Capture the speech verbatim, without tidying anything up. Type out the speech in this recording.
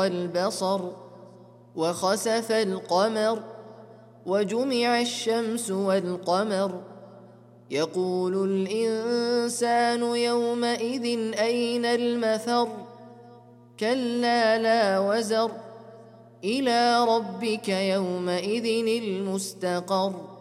والبصر وخسف القمر وجمع الشمس والقمر يقول الإنسان يومئذ أين المفر كلا لا وزر إلى ربك يومئذ المستقر